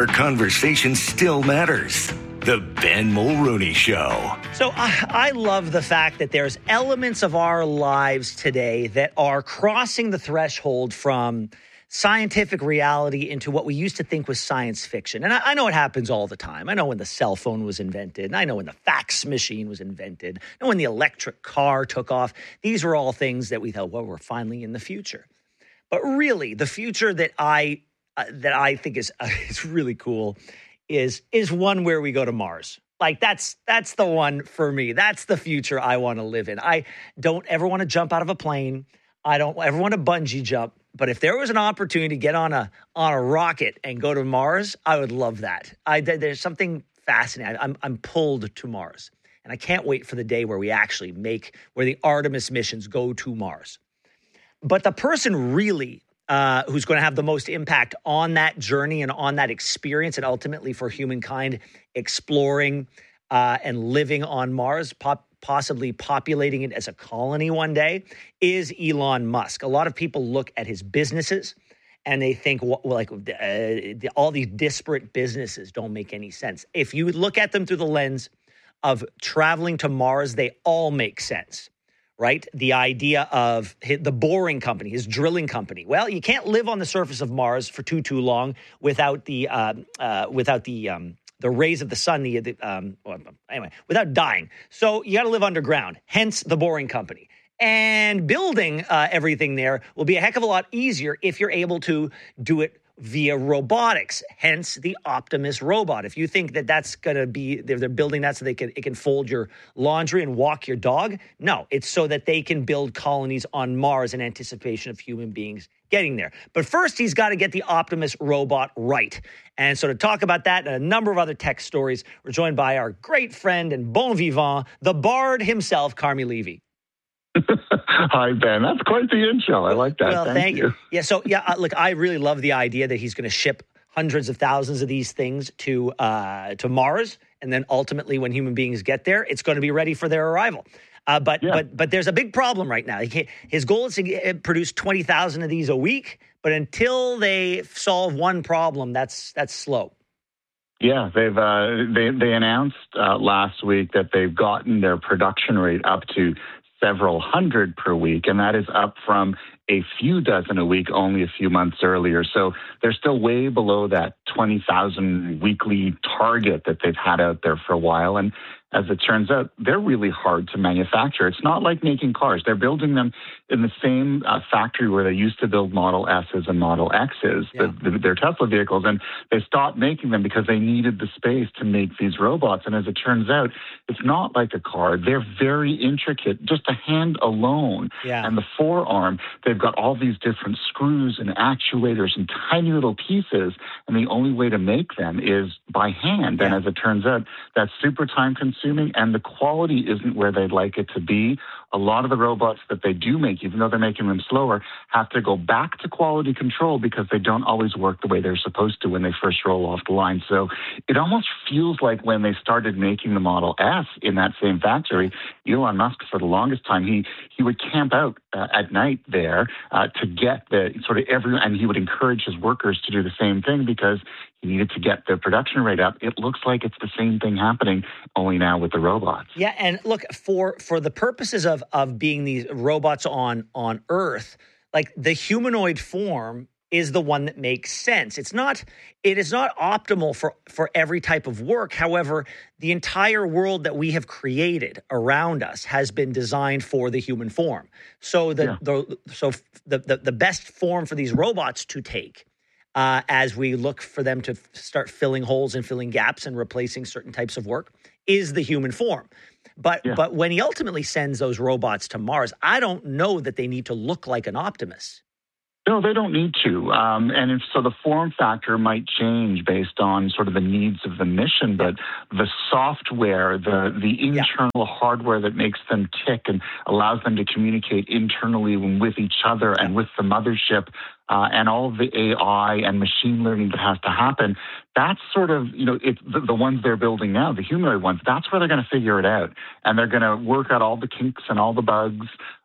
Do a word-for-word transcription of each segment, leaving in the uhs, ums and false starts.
where conversation still matters. The Ben Mulrooney Show. So I, I love the fact that there's elements of our lives today that are crossing the threshold from scientific reality into what we used to think was science fiction. And I, I know it happens all the time. I know when the cell phone was invented, and I know when the fax machine was invented, and when the electric car took off. These were all things that we thought, well, we're finally in the future. But really, the future that I uh, that I think is uh, is really cool is is one where we go to Mars. Like that's that's the one for me. That's the future I want to live in. I don't ever want to jump out of a plane. I don't ever want to bungee jump. But if there was an opportunity to get on a on a rocket and go to Mars, I would love that. I there's something fascinating. I'm I'm pulled to Mars, and I can't wait for the day where we actually make where the Artemis missions go to Mars. But the person really uh, who's going to have the most impact on that journey and on that experience, and ultimately for humankind exploring uh, and living on Mars, pop, possibly populating it as a colony one day, is Elon Musk. A lot of people look at his businesses and they think, well, like uh, all these disparate businesses don't make any sense. If you look at them through the lens of traveling to Mars, they all make sense. Right? The idea of his, the boring company, his drilling company. Well, you can't live on the surface of Mars for too, too long without the uh, uh, without the um, the rays of the sun. The, the um, well, anyway, without dying. So you got to live underground. Hence the boring company. And building uh, everything there will be a heck of a lot easier if you're able to do it via robotics, hence the Optimus robot. If you think that that's going to be, they're, they're building that so they can it can fold your laundry and walk your dog. No, it's so that they can build colonies on Mars in anticipation of human beings getting there. But first, he's got to get the Optimus robot right. And so to talk about that and a number of other tech stories, we're joined by our great friend and bon vivant, the bard himself, Carmi Levy. Hi, Ben. That's quite the intro. I like that. Well, thank, thank you. you. Yeah, so, yeah, uh, look, I really love the idea that he's going to ship hundreds of thousands of these things to uh, to Mars, and then ultimately when human beings get there, it's going to be ready for their arrival. Uh, but yeah. but but there's a big problem right now. He can't, his goal is to get, produce twenty thousand of these a week, but until they solve one problem, that's that's slow. Yeah, they've uh, they they announced uh, last week that they've gotten their production rate up to several hundred per week, and that is up from a few dozen a week only a few months earlier. So they're still way below that twenty thousand weekly target that they've had out there for a while. And as it turns out, they're really hard to manufacture. It's not like making cars. They're building them in the same uh, factory where they used to build Model S's and Model X's, yeah. the, the, their Tesla vehicles, and they stopped making them because they needed the space to make these robots. And as it turns out, it's not like a car. They're very intricate. Just a hand alone yeah. and the forearm, they've got all these different screws and actuators and tiny little pieces, and the only way to make them is by hand. Yeah. And as it turns out, that's super time-consuming, and the quality isn't where they'd like it to be. A lot of the robots that they do make, even though they're making them slower, have to go back to quality control because they don't always work the way they're supposed to when they first roll off the line. So it almost feels like when they started making the Model S in that same factory, Elon Musk, for the longest time, he he would camp out uh, at night there uh, to get the sort of every, and he would encourage his workers to do the same thing because he needed to get the production rate up. It looks like it's the same thing happening, only now with the robots. Yeah, and look, for for the purposes of of being these robots on on Earth, like the humanoid form is the one that makes sense. It's not it is not optimal for for every type of work. However, the entire world that we have created around us has been designed for the human form. So the, yeah. the so the, the the best form for these robots to take Uh, as we look for them to f- start filling holes and filling gaps and replacing certain types of work, is the human form. But yeah. but when he ultimately sends those robots to Mars, I don't know that they need to look like an Optimus. No, they don't need to. Um, and if, so the form factor might change based on sort of the needs of the mission, but the software, the the internal yeah. hardware that makes them tick and allows them to communicate internally with each other and with the mothership, uh, and all of the A I and machine learning that has to happen, that's sort of, you know, it's the, the ones they're building now, the humanoid ones, that's where they're going to figure it out. And they're going to work out all the kinks and all the bugs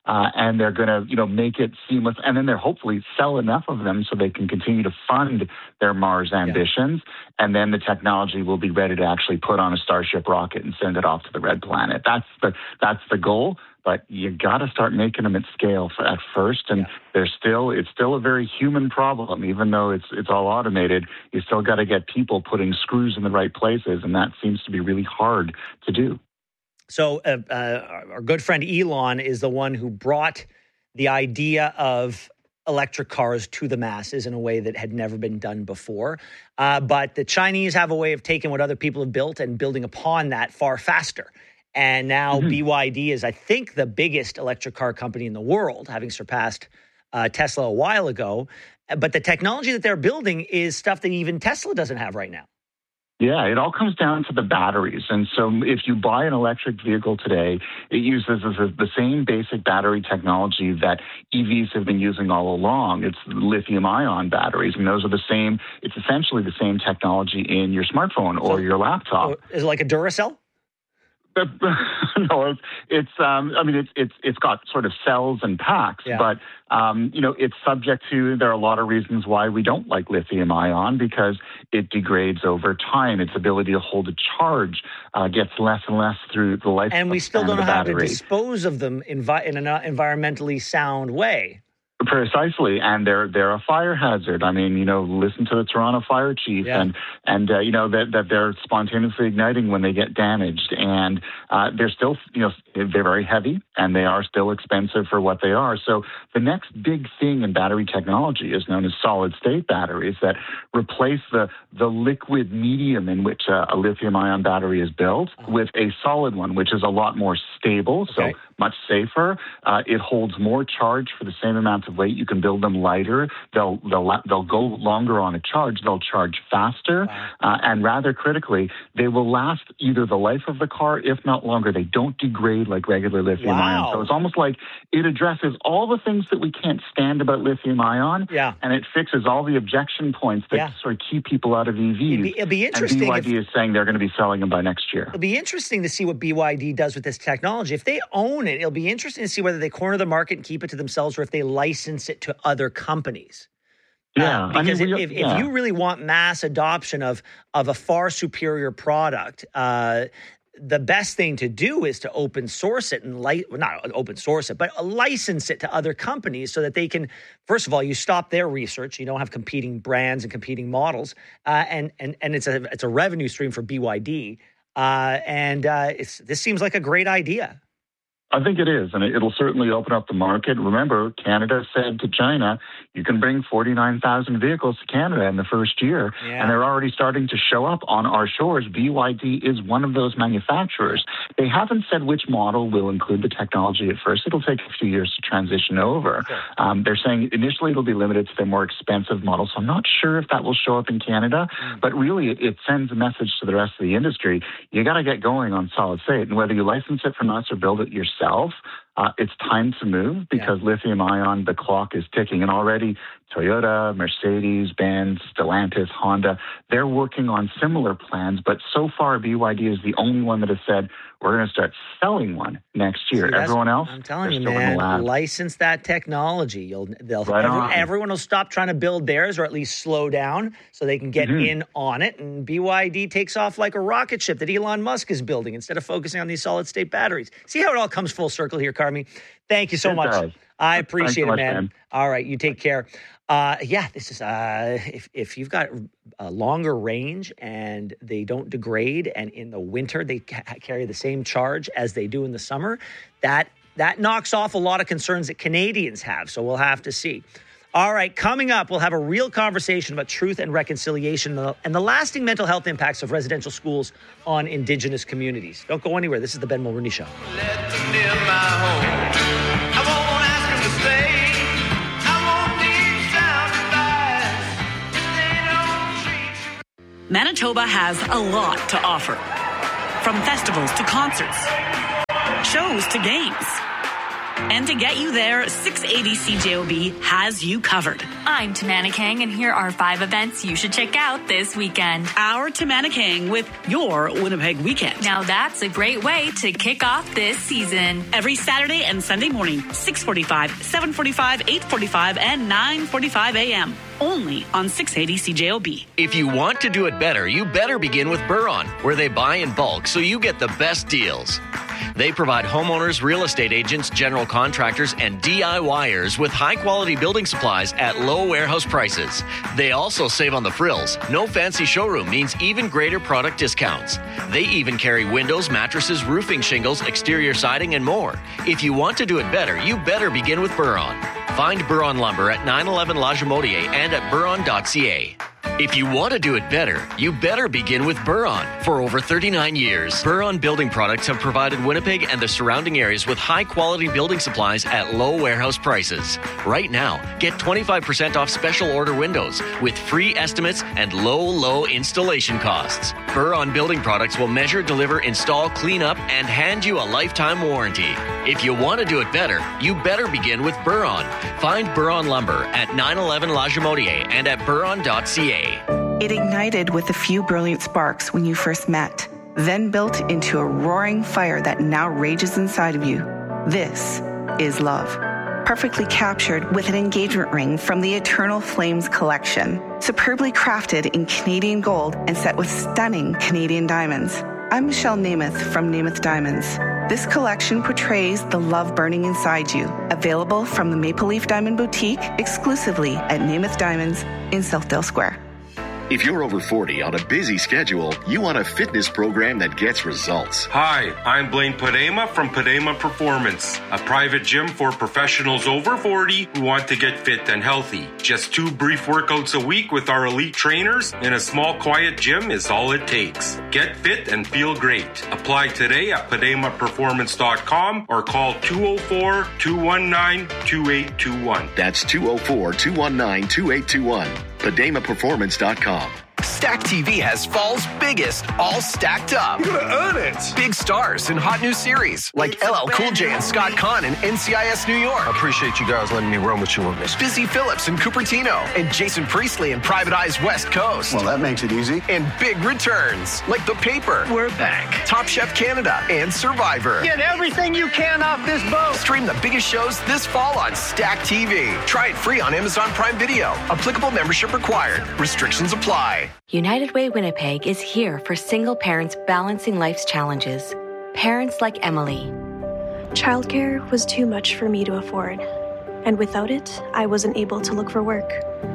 uh, and they're going to, you know, make it seamless. And then they're hopefully sell enough of them so they can continue to fund their Mars ambitions. Yeah. And then the technology will be ready to actually put on a Starship rocket and send it off to the red planet. That's the that's the goal. But you got to start making them at scale for, at first, and yeah. there's still it's still a very human problem. Even though it's it's all automated, you still got to get people putting screws in the right places, and that seems to be really hard to do. So, uh, uh, our good friend Elon is the one who brought the idea of electric cars to the masses in a way that had never been done before. Uh, but the Chinese have a way of taking what other people have built and building upon that far faster. And now mm-hmm. B Y D is, I think, the biggest electric car company in the world, having surpassed uh, Tesla a while ago. But the technology that they're building is stuff that even Tesla doesn't have right now. Yeah, it all comes down to the batteries. And so if you buy an electric vehicle today, it uses the same basic battery technology that E Vs have been using all along. It's lithium-ion batteries, and those are the same. It's essentially the same technology in your smartphone or so, your laptop. So is it like a Duracell? no, it's, it's um, I mean, it's it's it's got sort of cells and packs, yeah. but um, you know, it's subject to. There are a lot of reasons why we don't like lithium ion because it degrades over time. Its ability to hold a charge uh, gets less and less through the life. And we still don't know how to battery. dispose of them invi- in an environmentally sound way. Precisely, and they're they're a fire hazard. I mean, you know, listen to the Toronto fire chief, yeah. and and uh, you know that that they're spontaneously igniting when they get damaged, and uh, they're still, you know, they're very heavy, and they are still expensive for what they are. So the next big thing in battery technology is known as solid state batteries that replace the the liquid medium in which uh, a lithium ion battery is built uh-huh. with a solid one, which is a lot more stable, okay. so much safer. Uh, it holds more charge for the same amount of weight. You can build them lighter. They'll they'll they'll go longer on a charge. They'll charge faster, wow. uh, and rather critically, they will last either the life of the car, if not longer. They don't degrade like regular lithium wow. ion. So it's almost like it addresses all the things that we can't stand about lithium ion, yeah. and it fixes all the objection points that yeah. sort of keep people out of E Vs. It'd be, it'd be interesting. And B Y D if, is saying they're going to be selling them by next year. It'll be interesting to see what B Y D does with this technology. If they own it, it'll be interesting to see whether they corner the market and keep it to themselves or if they license it to other companies. Yeah, uh, because I mean, if, we, if, yeah. if you really want mass adoption of of a far superior product, uh, the best thing to do is to open source it and li- well, not open source it, but license it to other companies so that they can. First of all, you stop their research. You don't have competing brands and competing models, uh, and and and it's a it's a revenue stream for B Y D. Uh, and uh, it's this seems like a great idea. I think it is, and it'll certainly open up the market. Remember, Canada said to China, you can bring forty-nine thousand vehicles to Canada in the first year, yeah. and they're already starting to show up on our shores. B Y D is one of those manufacturers. They haven't said which model will include the technology at first. It'll take a few years to transition over. Sure. Um, they're saying initially it'll be limited to their more expensive models, so I'm not sure if that will show up in Canada, mm. but really it, it sends a message to the rest of the industry. You got to get going on solid state, and whether you license it from us or build it yourself, Uh, it's time to move because yeah. lithium ion, the clock is ticking. And already Toyota, Mercedes, Benz, Stellantis, Honda, they're working on similar plans. But so far, B Y D is the only one that has said, we're going to start selling one next year. See, everyone else, I'm telling you, man, license that technology. You'll, they'll, right every, everyone will stop trying to build theirs or at least slow down so they can get mm-hmm. in on it. And B Y D takes off like a rocket ship that Elon Musk is building instead of focusing on these solid state batteries. See how it all comes full circle here, Carmi? Thank you so it much. Does. I appreciate Thanks it, so much, man. man. All right, you take care. Uh, yeah, this is uh, if if you've got a longer range and they don't degrade, and in the winter they ca- carry the same charge as they do in the summer, that that knocks off a lot of concerns that Canadians have. So we'll have to see. All right, coming up, we'll have a real conversation about truth and reconciliation and the lasting mental health impacts of residential schools on Indigenous communities. Don't go anywhere. This is the Ben Mulroney Show. Let them near my home. I won't ask them to stay. I won't need sound advice. They don't treat. Manitoba has a lot to offer. From festivals to concerts, shows to games. And to get you there, six eighty C J O B has you covered. I'm Tamana Kang, and here are five events you should check out this weekend. Our Tamana Kang with your Winnipeg Weekend. Now that's a great way to kick off this season. Every Saturday and Sunday morning, six forty-five, seven forty-five, eight forty-five, and nine forty-five a.m. Only on six eighty C J O B. If you want to do it better, you better begin with Buron, where they buy in bulk so you get the best deals. They provide homeowners, real estate agents, general contractors, and DIYers with high-quality building supplies at low warehouse prices. They also save on the frills. No fancy showroom means even greater product discounts. They even carry windows, mattresses, roofing shingles, exterior siding, and more. If you want to do it better, you better begin with Buron. Find Buron Lumber at nine eleven La Jamodier and at buron dot c a. If you want to do it better, you better begin with Buron. For over thirty-nine years, Buron Building Products have provided Winnipeg and the surrounding areas with high-quality building supplies at low warehouse prices. Right now, get twenty-five percent off special order windows with free estimates and low, low installation costs. Buron Building Products will measure, deliver, install, clean up, and hand you a lifetime warranty. If you want to do it better, you better begin with Buron. Find Buron Lumber at nine eleven La Jamodier and at buron dot c a. It ignited with a few brilliant sparks when you first met, then built into a roaring fire that now rages inside of you. This is love. Perfectly captured with an engagement ring from the Eternal Flames collection, superbly crafted in Canadian gold and set with stunning Canadian diamonds. I'm Michelle Namath from Namath Diamonds. This collection portrays the love burning inside you. Available from the Maple Leaf Diamond Boutique exclusively at Namath Diamonds in Southdale Square. If you're over forty on a busy schedule, you want a fitness program that gets results. Hi, I'm Blaine Padema from Padema Performance, a private gym for professionals over forty who want to get fit and healthy. Just two brief workouts a week with our elite trainers in a small, quiet gym is all it takes. Get fit and feel great. Apply today at padema performance dot com or call two oh four, two one nine, two eight two one. That's two oh four, two one nine, two eight two one. padema performance dot com. Stack T V has fall's biggest, all stacked up. You're gonna earn it. Big stars and hot new series like L L Cool J and Scott Conn in N C I S New York. I appreciate you guys letting me run with you on this. Busy Phillips and Cupertino and Jason Priestley in Private Eyes West Coast. Well, that makes it easy. And big returns like The Paper. We're back. Top Chef Canada and Survivor. Get everything you can off this boat. Stream the biggest shows this fall on Stack T V. Try it free on Amazon Prime Video. Applicable membership required. Restrictions apply. United Way Winnipeg is here for single parents balancing life's challenges. Parents like Emily. Childcare was too much for me to afford, and without it, I wasn't able to look for work.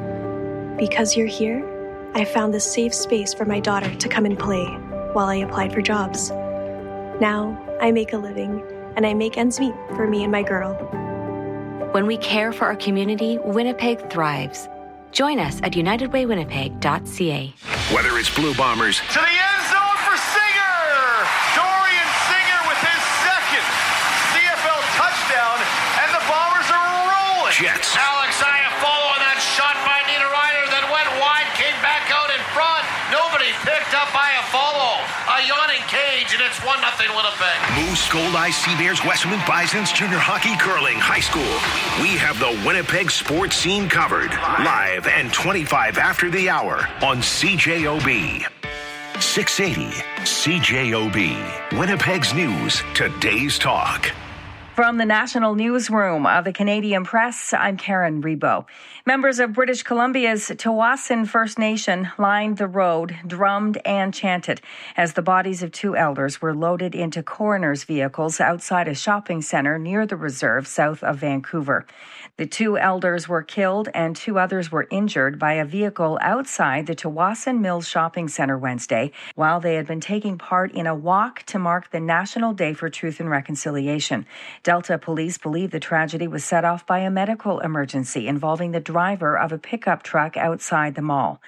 Because you're here, I found this safe space for my daughter to come and play while I applied for jobs. Now, I make a living, and I make ends meet for me and my girl. When we care for our community, Winnipeg thrives. Join us at united way winnipeg dot c a. Whether it's Blue Bombers to the end zone for Singer. Dorian Singer with his second C F L touchdown, and the Bombers are rolling. Jets. Alex Iafallo on that shot by Nita Ryder that went wide, came back out in front. Nobody picked up Iafallo. A yawning cage, and it's one nothing Winnipeg. Moose, Gold Eye, Sea Bears, Westmount Bisons, Junior Hockey, Curling, High School. We have the Winnipeg sports scene covered. Live and twenty-five after the hour on C J O B. six eighty C J O B. Winnipeg's News, today's talk. From the National Newsroom of the Canadian Press, I'm Karen Rebo. Members of British Columbia's Tsawwassen First Nation lined the road, drummed and chanted as the bodies of two elders were loaded into coroner's vehicles outside a shopping centre near the reserve south of Vancouver. The two elders were killed and two others were injured by a vehicle outside the Tsawwassen Mills Shopping Centre Wednesday while they had been taking part in a walk to mark the National Day for Truth and Reconciliation. Delta police believe the tragedy was set off by a medical emergency involving the driver of a pickup truck outside the mall.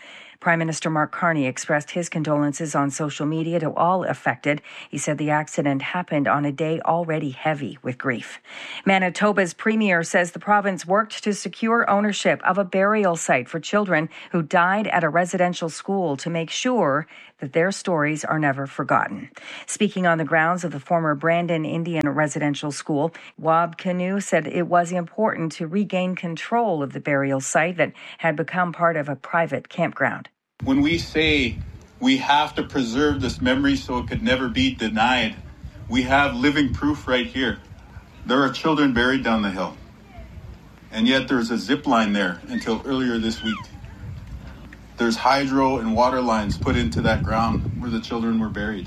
Prime Minister Mark Carney expressed his condolences on social media to all affected. He said the accident happened on a day already heavy with grief. Manitoba's premier says the province worked to secure ownership of a burial site for children who died at a residential school to make sure that their stories are never forgotten. Speaking on the grounds of the former Brandon Indian Residential School, Wab Kinew said it was important to regain control of the burial site that had become part of a private campground. When we say we have to preserve this memory so it could never be denied, we have living proof right here. There are children buried down the hill, and yet there's a zip line there until earlier this week. There's hydro and water lines put into that ground where the children were buried.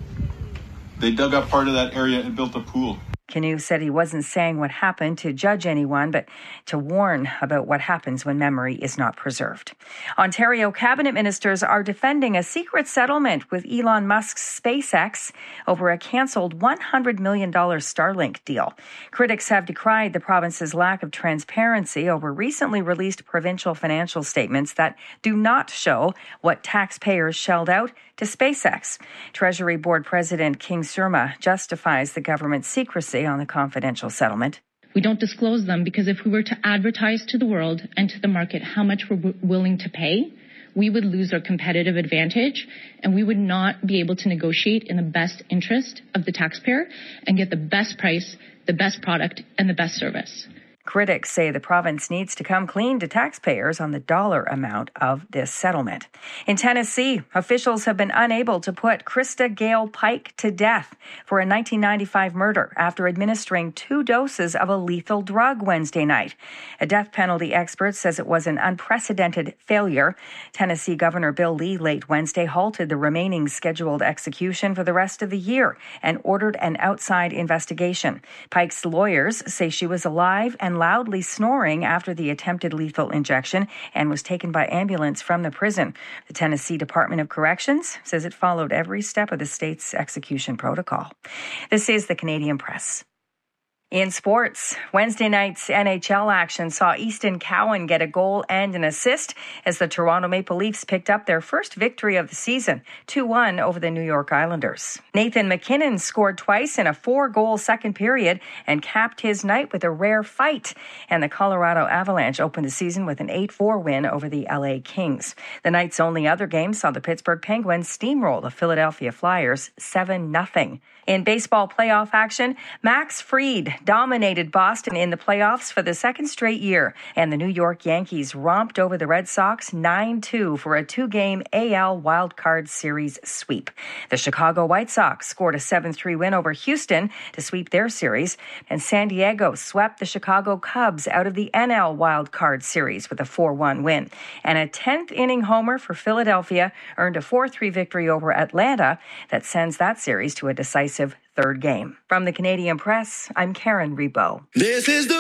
They dug up part of that area and built a pool. Kinew said he wasn't saying what happened to judge anyone, but to warn about what happens when memory is not preserved. Ontario cabinet ministers are defending a secret settlement with Elon Musk's SpaceX over a cancelled one hundred million dollars Starlink deal. Critics have decried the province's lack of transparency over recently released provincial financial statements that do not show what taxpayers shelled out to SpaceX. Treasury Board President King Surma justifies the government's secrecy on the confidential settlement. We don't disclose them because if we were to advertise to the world and to the market how much we're w- willing to pay, we would lose our competitive advantage and we would not be able to negotiate in the best interest of the taxpayer and get the best price, the best product, and the best service. Critics say the province needs to come clean to taxpayers on the dollar amount of this settlement. In Tennessee, officials have been unable to put Krista Gale Pike to death for a nineteen ninety-five murder after administering two doses of a lethal drug Wednesday night. A death penalty expert says it was an unprecedented failure. Tennessee Governor Bill Lee late Wednesday halted the remaining scheduled execution for the rest of the year and ordered an outside investigation. Pike's lawyers say she was alive and loudly snoring after the attempted lethal injection and was taken by ambulance from the prison. The Tennessee Department of Corrections says it followed every step of the state's execution protocol. This is the Canadian Press. In sports, Wednesday night's N H L action saw Easton Cowan get a goal and an assist as the Toronto Maple Leafs picked up their first victory of the season, two one over the New York Islanders. Nathan MacKinnon scored twice in a four-goal second period and capped his night with a rare fight. And the Colorado Avalanche opened the season with an eight four win over the L A Kings. The night's only other game saw the Pittsburgh Penguins steamroll the Philadelphia Flyers seven nothing. In baseball playoff action, Max Fried dominated Boston in the playoffs for the second straight year, and the New York Yankees romped over the Red Sox nine two for a two-game A L Wildcard Series sweep. The Chicago White Sox scored a seven three win over Houston to sweep their series, and San Diego swept the Chicago Cubs out of the N L Wildcard Series with a four one win. And a tenth-inning homer for Philadelphia earned a four three victory over Atlanta that sends that series to a decisive third game. From the Canadian Press, I'm Karen Rebo. This is the